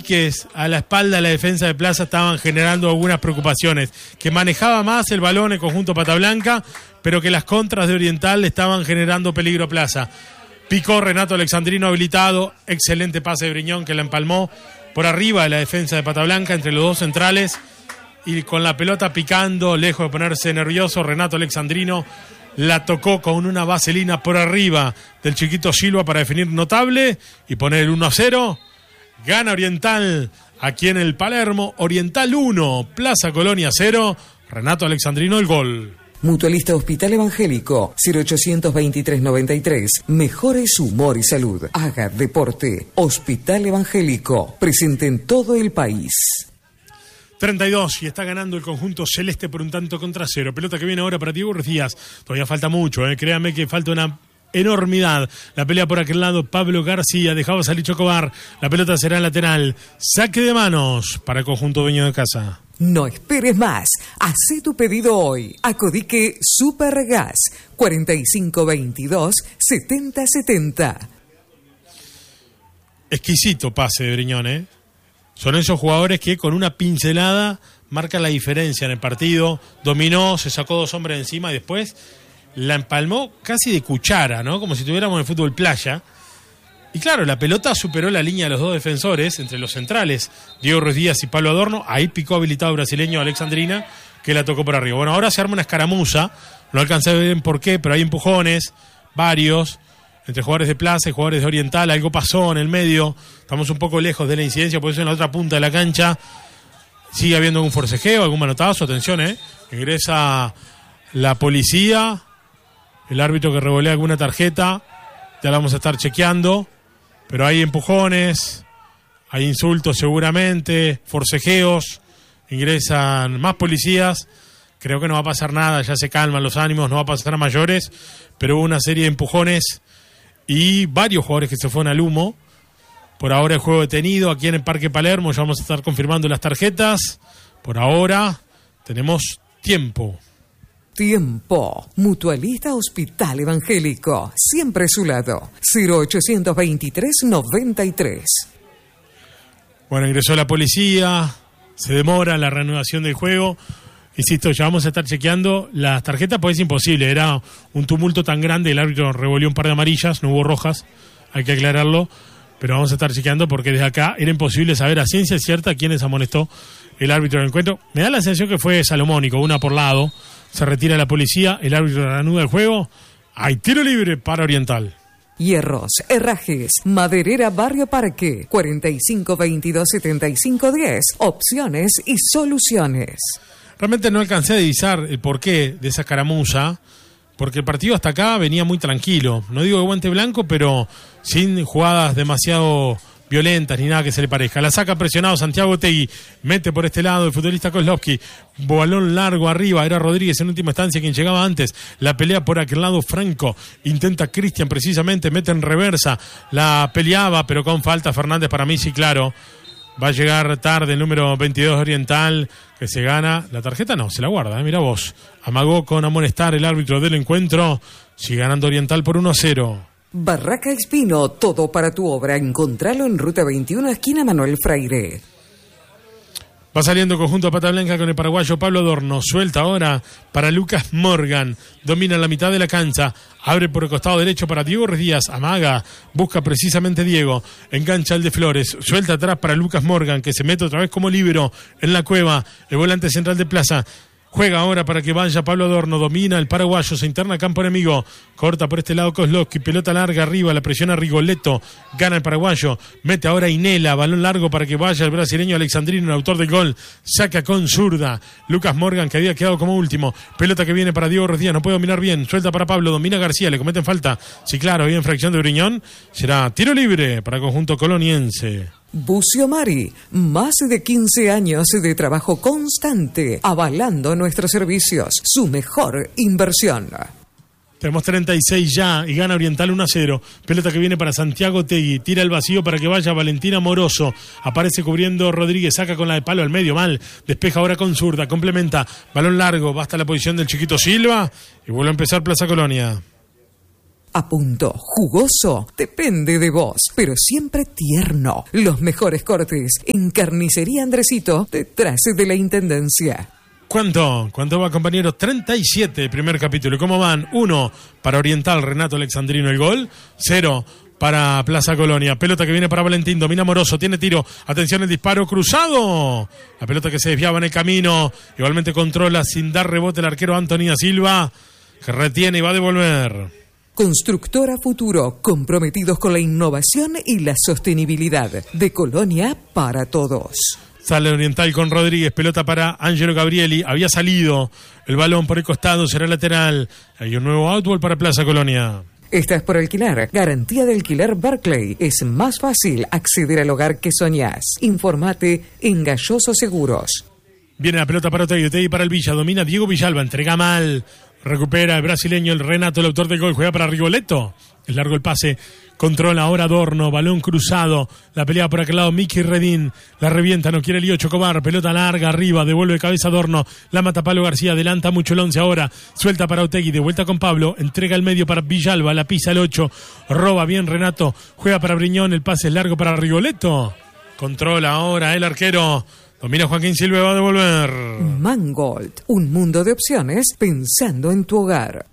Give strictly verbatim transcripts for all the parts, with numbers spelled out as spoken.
piques a la espalda de la defensa de Plaza estaban generando algunas preocupaciones. Que manejaba más el balón el conjunto Pata Blanca, pero que las contras de Oriental estaban generando peligro a Plaza. Picó Renato Alexandrino habilitado, excelente pase de Briñón que la empalmó por arriba de la defensa de Pata Blanca entre los dos centrales y con la pelota picando, lejos de ponerse nervioso, Renato Alexandrino la tocó con una vaselina por arriba del chiquito Silva para definir notable y poner el uno a cero. Gana Oriental aquí en el Palermo. Oriental uno, Plaza Colonia cero. Renato Alexandrino el gol. Mutualista Hospital Evangélico, cero ochocientos veintitrés noventa y tres. Mejore su humor y salud. Haga deporte. Hospital Evangélico, presente en todo el país. treinta y dos y está ganando el conjunto celeste por un tanto contra cero. Pelota que viene ahora para Diego Díaz. Todavía falta mucho, ¿eh? Créanme que falta una enormidad. La pelea por aquel lado, Pablo García, dejaba salir Chocobar. La pelota será lateral. Saque de manos para el conjunto dueño de casa. No esperes más. Hacé tu pedido hoy. Acodique Supergas cuarenta y cinco veintidós setenta setenta. Exquisito pase de Briñón, ¿eh? Son esos jugadores que con una pincelada marcan la diferencia en el partido. Dominó, se sacó dos hombres encima y después la empalmó casi de cuchara, ¿no? Como si tuviéramos en el fútbol playa. Y claro, la pelota superó la línea de los dos defensores, entre los centrales, Diego Ruiz Díaz y Pablo Adorno. Ahí picó habilitado brasileño Alexandrina, que la tocó por arriba. Bueno, ahora se arma una escaramuza. No alcancé a ver por qué, pero hay empujones, varios, entre jugadores de Plaza y jugadores de Oriental. Algo pasó en el medio. Estamos un poco lejos de la incidencia, por eso en la otra punta de la cancha sigue habiendo algún forcejeo, algún manotazo. Atención, ¿eh? Ingresa la policía, el árbitro que revolea alguna tarjeta. Ya la vamos a estar chequeando. Pero hay empujones, hay insultos seguramente, forcejeos, ingresan más policías. Creo que no va a pasar nada, ya se calman los ánimos, no va a pasar a mayores. Pero hubo una serie de empujones y varios jugadores que se fueron al humo. Por ahora el juego detenido aquí en el Parque Palermo. Ya vamos a estar confirmando las tarjetas. Por ahora tenemos tiempo. Tiempo. Mutualista Hospital Evangélico. Siempre a su lado. cero ochocientos veintitrés noventa y tres. Bueno, ingresó la policía. Se demora la reanudación del juego. Insisto, ya vamos a estar chequeando las tarjetas, pues es imposible. Era un tumulto tan grande. El árbitro revolvió un par de amarillas. No hubo rojas. Hay que aclararlo. Pero vamos a estar chequeando porque desde acá era imposible saber a ciencia cierta quiénes amonestó el árbitro del encuentro. Me da la sensación que fue salomónico, una por lado. Se retira la policía, el árbitro reanuda el juego. Hay tiro libre para Oriental. Hierros, herrajes, Maderera Barrio Parque, cuarenta y cinco veintidós setenta y cinco diez. Opciones y soluciones. Realmente no alcancé a divisar el porqué de esa escaramuza, porque el partido hasta acá venía muy tranquilo. No digo de guante blanco, pero sin jugadas demasiado violentas ni nada que se le parezca. La saca presionado Santiago Tegui, mete por este lado el futbolista Kozlowski, balón largo arriba, era Rodríguez en última instancia quien llegaba antes, la pelea por aquel lado Franco, intenta Cristian precisamente, mete en reversa, la peleaba pero con falta Fernández. Para mí sí, claro, va a llegar tarde el número veintidós Oriental, que se gana la tarjeta, no, se la guarda, ¿eh? Mira vos, amagó con amonestar el árbitro del encuentro, sigue ganando Oriental por uno a cero. Barraca Espino, todo para tu obra. Encontralo en Ruta veintiuno, esquina Manuel Freire. Va saliendo conjunto a Pata Blanca con el paraguayo Pablo Adorno. Suelta ahora para Lucas Morgan. Domina la mitad de la cancha. Abre por el costado derecho para Diego Ruiz Díaz. Amaga. Busca precisamente Diego. Engancha el de Flores. Suelta atrás para Lucas Morgan, que se mete otra vez como líbero en la cueva. El volante central de Plaza. Juega ahora para que vaya Pablo Adorno, domina el paraguayo, se interna campo enemigo, corta por este lado Kozlowski, pelota larga arriba, la presiona Rigoletto, gana el paraguayo, mete ahora Inela, balón largo para que vaya el brasileño Alexandrino, el autor del gol, saca con zurda, Lucas Morgan que había quedado como último, pelota que viene para Diego Rodríguez, no puede dominar bien, suelta para Pablo, domina García, le cometen falta, sí claro, había infracción de Briñón, será tiro libre para el conjunto coloniense. Bucio Mari, más de quince años de trabajo constante, avalando nuestros servicios, su mejor inversión. Tenemos treinta y seis ya y gana Oriental uno a cero. Pelota que viene para Santiago Tegui, tira el vacío para que vaya Valentina Moroso. Aparece cubriendo Rodríguez, saca con la de palo al medio, mal. Despeja ahora con zurda, complementa. Balón largo, basta la posición del chiquito Silva y vuelve a empezar Plaza Colonia. A punto, jugoso, depende de vos, pero siempre tierno. Los mejores cortes en Carnicería Andresito, detrás de la Intendencia. ¿Cuánto? ¿Cuánto va, compañeros? treinta y siete, primer capítulo. ¿Cómo van? uno para Oriental, Renato Alexandrino el gol. cero para Plaza Colonia. Pelota que viene para Valentín, domina Moroso, tiene tiro. Atención, el disparo cruzado. La pelota que se desviaba en el camino. Igualmente controla sin dar rebote el arquero Antonio Silva, que retiene y va a devolver. Constructora Futuro, comprometidos con la innovación y la sostenibilidad. De Colonia para todos. Sale Oriental con Rodríguez, pelota para Angelo Gabrieli. Había salido el balón por el costado, será lateral. Hay un nuevo outball para Plaza Colonia. ¿Estás por alquilar? Garantía de alquiler Barclay. Es más fácil acceder al hogar que soñás. Informate en Galloso Seguros. Viene la pelota para Otegi, Otegi para el Villa. Domina Diego Villalba, entrega mal. Recupera el brasileño, el Renato, el autor del gol. Juega para Rigoletto. Es largo el pase. Controla ahora Adorno. Balón cruzado. La pelea por aquel lado. Miki Redín. La revienta. No quiere lío Chocobar. Pelota larga arriba. Devuelve cabeza Adorno. La mata Pablo García. Adelanta mucho el once ahora. Suelta para Otegi. De vuelta con Pablo. Entrega el medio para Villalba. La pisa el ocho. Roba bien Renato. Juega para Briñón. El pase es largo para Rigoletto. Controla ahora el arquero. Domina Joaquín Silva y va a devolver. Mangold, un mundo de opciones pensando en tu hogar.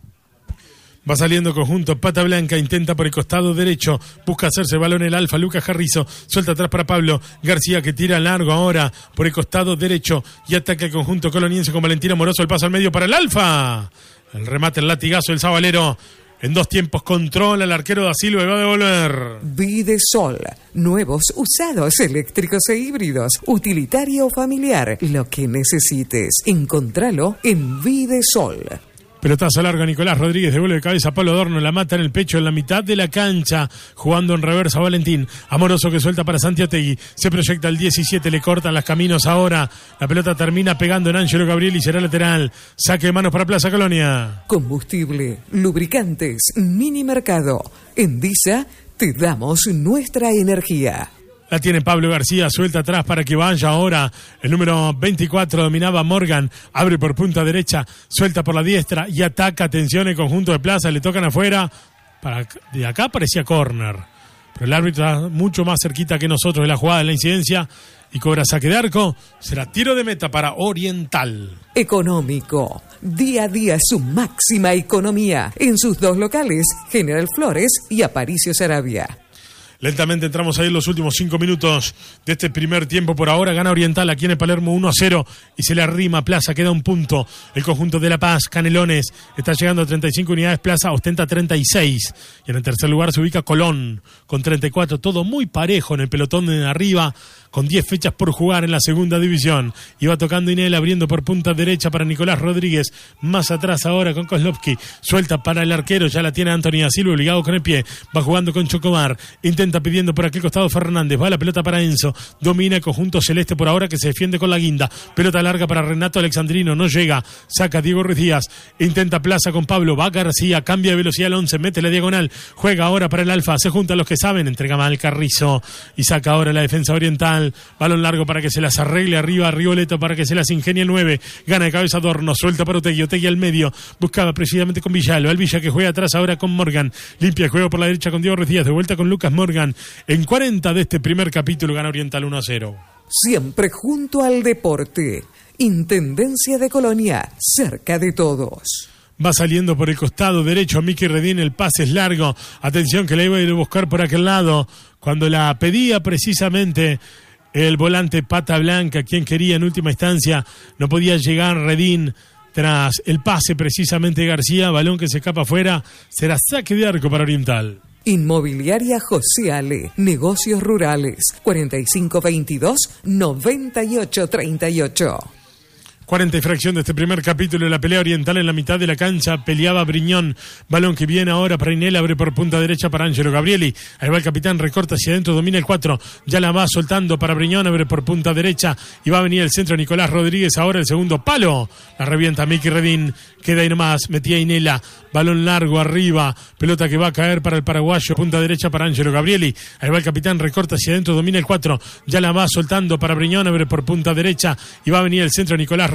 Va saliendo conjunto, pata blanca, intenta por el costado derecho, busca hacerse balón el Alfa, Lucas Carrizo, suelta atrás para Pablo García, que tira largo ahora por el costado derecho y ataca el conjunto coloniense con Valentino Moroso, el paso al medio para el Alfa. El remate, el latigazo, el sabalero. En dos tiempos controla el arquero da Silva y va a devolver. Videsol. Nuevos, usados, eléctricos e híbridos. Utilitario o familiar. Lo que necesites. Encontralo en Videsol. Pelotazo largo, Nicolás Rodríguez, devuelve de cabeza a Pablo Adorno, la mata en el pecho en la mitad de la cancha, jugando en reversa Valentín. Amoroso que suelta para Santi Otegi, se proyecta el diecisiete, le cortan las caminos ahora. La pelota termina pegando en Angelo Gabriel y será lateral. Saque de manos para Plaza Colonia. Combustible, lubricantes, mini mercado. En Disa te damos nuestra energía. La tiene Pablo García, suelta atrás para que vaya ahora. El número veinticuatro dominaba Morgan, abre por punta derecha, suelta por la diestra y ataca. Atención, el conjunto de Plaza, le tocan afuera. Para, de acá parecía córner, pero el árbitro está mucho más cerquita que nosotros de la jugada, de la incidencia, y cobra saque de arco. Será tiro de meta para Oriental. Económico. Día a día su máxima economía. En sus dos locales, General Flores y Aparicio Saravia. Lentamente entramos ahí en los últimos cinco minutos de este primer tiempo. Por ahora gana Oriental aquí en el Palermo uno a cero y se le arrima Plaza, queda un punto. El conjunto de La Paz, Canelones, está llegando a treinta y cinco unidades, Plaza ostenta treinta y seis. Y en el tercer lugar se ubica Colón con treinta y cuatro, todo muy parejo en el pelotón de arriba, con diez fechas por jugar en la segunda división. Iba tocando Inel, abriendo por punta derecha para Nicolás Rodríguez, más atrás ahora con Kozlovsky, suelta para el arquero, ya la tiene Antonio Silva, obligado con el pie, va jugando con Chocomar, intenta pidiendo por aquel costado Fernández, va la pelota para Enzo, domina el conjunto celeste por ahora, que se defiende con la guinda, pelota larga para Renato Alexandrino, no llega, saca Diego Ruiz Díaz, intenta Plaza con Pablo, va García, cambia de velocidad al once, mete la diagonal, juega ahora para el Alfa, se juntan los que saben, entrega mal Carrizo y saca ahora la defensa oriental, balón largo para que se las arregle arriba, Rigoletto para que se las ingenie el nueve, gana de cabeza Adorno, suelta para Otegi, Otegi al medio, buscaba precisamente con Villalba, el Villa que juega atrás ahora con Morgan, limpia el juego por la derecha con Diego Ruiz Díaz, de vuelta con Lucas Morgan. En cuarenta de este primer capítulo gana Oriental uno a cero. Siempre junto al deporte. Intendencia de Colonia, cerca de todos. Va saliendo por el costado derecho a Miki Redín, el pase es largo. Atención que la iba a ir a buscar por aquel lado. Cuando la pedía precisamente el volante Pata Blanca, quien quería en última instancia, no podía llegar Redín. Tras el pase precisamente de García, balón que se escapa afuera, será saque de arco para Oriental. Inmobiliaria José Ale, negocios rurales, cuarenta y cinco veintidós, noventa y ocho treinta y ocho. cuarenta y fracción de este primer capítulo de la pelea oriental. En la mitad de la cancha peleaba Briñón, balón que viene ahora para Inel, abre por punta derecha para Angelo Gabrieli, ahí va el capitán, recorta hacia adentro, domina el cuatro, ya la va soltando para Briñón, abre por punta derecha y va a venir el centro Nicolás Rodríguez, ahora el segundo palo, la revienta Miki Redín, queda ahí nomás, metía Inela, balón largo arriba, pelota que va a caer para el paraguayo, punta derecha para Angelo Gabrieli, ahí va el capitán, recorta hacia adentro, domina el cuatro, ya la va soltando para Briñón, abre por punta derecha y va a venir el centro Nicolás Rodríguez,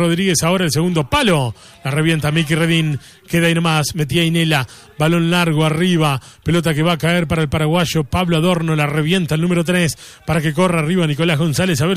Rodríguez, ahora el segundo palo. La revienta Miki Redín. Queda ahí nomás. Metía Inela. Balón largo arriba. Pelota que va a caer para el paraguayo Pablo Adorno. La revienta el número tres para que corra arriba Nicolás González. A ver